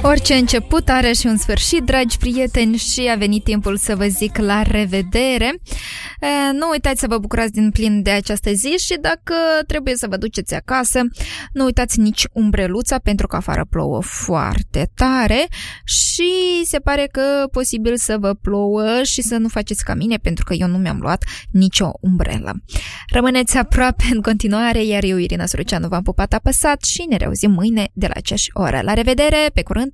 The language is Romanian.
Orice început are și un sfârșit, dragi prieteni, și a venit timpul să vă zic la revedere. Nu uitați să vă bucurați din plin de această zi și dacă trebuie să vă duceți acasă, nu uitați nici umbreluța, pentru că afară plouă foarte tare și se pare că posibil să vă plouă și să nu faceți ca mine, pentru că eu nu mi-am luat nicio umbrelă. Rămâneți aproape în continuare, iar eu, Irina Suruceanu, v-am pupat apăsat și ne reauzim mâine de la aceeași oră. La revedere, pe curând!